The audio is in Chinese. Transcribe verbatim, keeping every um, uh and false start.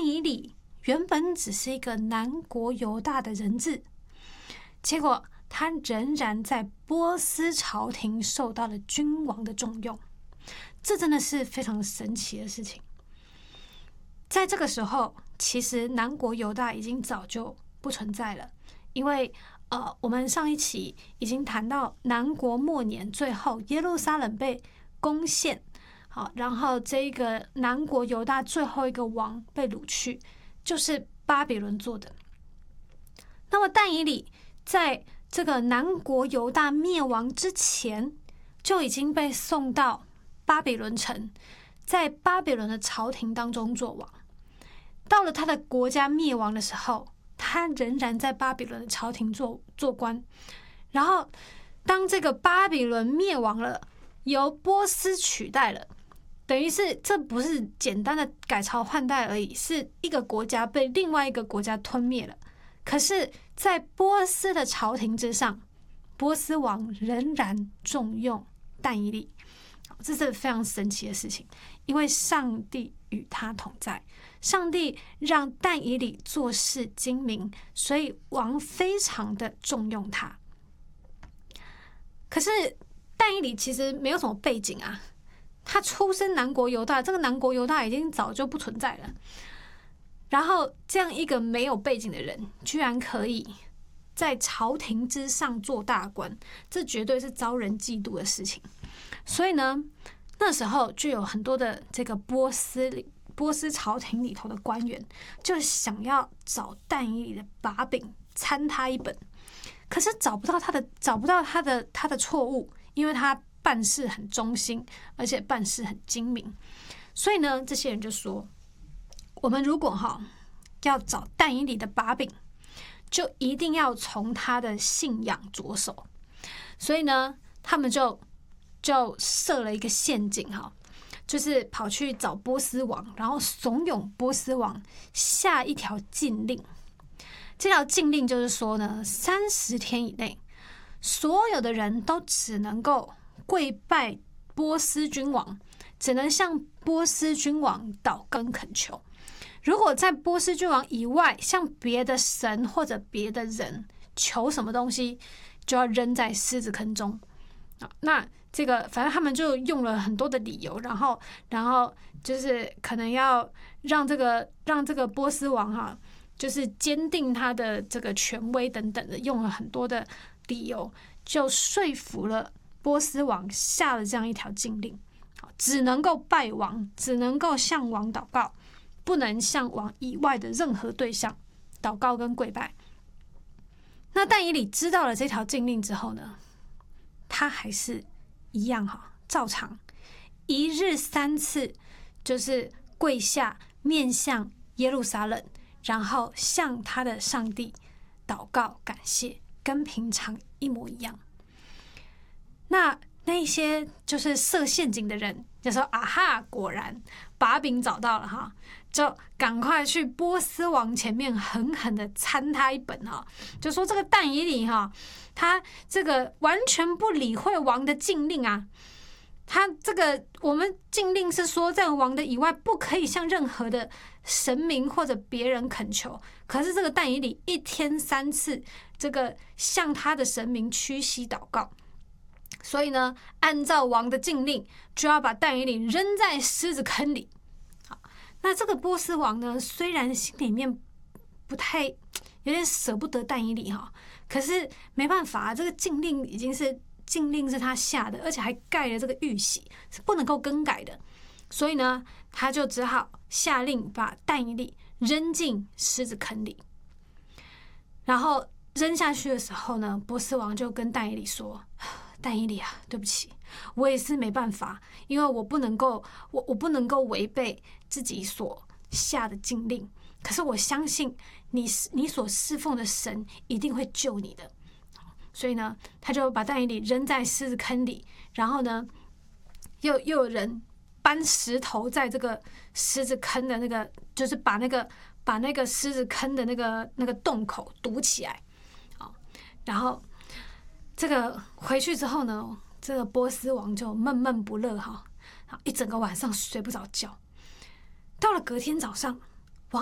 以理原本只是一个南国犹大的人质，结果他仍然在波斯朝廷受到了君王的重用，这真的是非常神奇的事情。在这个时候，其实南国犹大已经早就不存在了，因为呃，我们上一期已经谈到南国末年，最后耶路撒冷被攻陷，好，然后这个南国犹大最后一个王被掳去，就是巴比伦做的。那么但以理在这个南国犹大灭亡之前，就已经被送到巴比伦城，在巴比伦的朝廷当中做王。到了他的国家灭亡的时候，他仍然在巴比伦的朝廷做做官。然后当这个巴比伦灭亡了，由波斯取代了，等于是这不是简单的改朝换代而已，是一个国家被另外一个国家吞灭了。可是在波斯的朝廷之上，波斯王仍然重用但以理，这是非常神奇的事情，因为上帝与他同在，上帝让但以理做事精明，所以王非常的重用他。可是但以理其实没有什么背景啊，他出身南国犹大，这个南国犹大已经早就不存在了。然后这样一个没有背景的人，居然可以在朝廷之上做大官，这绝对是招人嫉妒的事情。所以呢，那时候就有很多的这个波斯波斯朝廷里头的官员，就想要找但以理的把柄，参他一本。可是找不到他的，找不到他的他的错误，因为他办事很忠心，而且办事很精明。所以呢，这些人就说，我们如果哈要找但以理的把柄，就一定要从他的信仰着手。所以呢，他们就就设了一个陷阱哈，就是跑去找波斯王，然后怂恿波斯王下一条禁令。这条禁令就是说呢，三十天以内，所有的人都只能够跪拜波斯君王，只能向波斯君王祷告恳求。如果在波斯君王以外向别的神或者别的人求什么东西，就要扔在狮子坑中。那这个反正他们就用了很多的理由，然后然后就是可能要让这个让这个波斯王哈，就是坚定他的这个权威等等的，用了很多的理由，就说服了波斯王下了这样一条禁令，只能够拜王，只能够向王祷告，不能向王以外的任何对象祷告跟跪拜。那但以理知道了这条禁令之后呢，他还是一样哈，照常一日三次，就是跪下面向耶路撒冷，然后向他的上帝祷告感谢，跟平常一模一样。那那些就是设陷阱的人就说啊哈，果然把柄找到了哈，就赶快去波斯王前面狠狠的参他一本哈，就说这个但以理哈，他这个完全不理会王的禁令啊，他这个我们禁令是说在王的以外不可以向任何的神明或者别人恳求，可是这个但以理一天三次这个向他的神明屈膝祷告，所以呢，按照王的禁令，就要把但以理扔在狮子坑里。好，那这个波斯王呢，虽然心里面不太有点舍不得但以理哈，可是没办法，这个禁令已经是禁令是他下的，而且还盖了这个玉玺，是不能够更改的。所以呢，他就只好下令把但以理扔进狮子坑里。然后扔下去的时候呢，波斯王就跟但以理说，但以理啊，对不起，我也是没办法，因为我不能够，我我不能够违背自己所下的禁令。可是我相信你，你所侍奉的神一定会救你的。所以呢，他就把但以理扔在狮子坑里，然后呢，又又有人搬石头在这个狮子坑的那个，就是把那个把那个狮子坑的那个那个洞口堵起来。好，然后这个回去之后呢，这个波斯王就闷闷不乐哈，一整个晚上睡不着觉。到了隔天早上，